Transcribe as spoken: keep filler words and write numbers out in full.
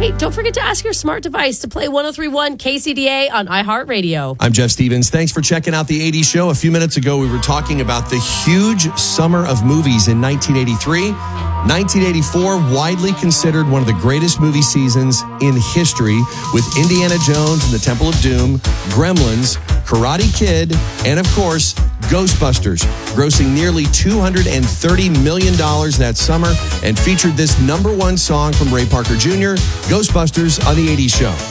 Hey, don't forget to ask your smart device to play one oh three point one K C D A on iHeartRadio. I'm Jeff Stevens. Thanks for checking out the eighties show. A few minutes ago, we were talking about the huge summer of movies in nineteen eighty-three. nineteen eighty-four, widely considered one of the greatest movie seasons in history, with Indiana Jones and the Temple of Doom, Gremlins, Karate Kid, and of course, Ghostbusters, grossing nearly two hundred thirty million dollars that summer and featured this number one song from Ray Parker Junior, Ghostbusters on the eighties show.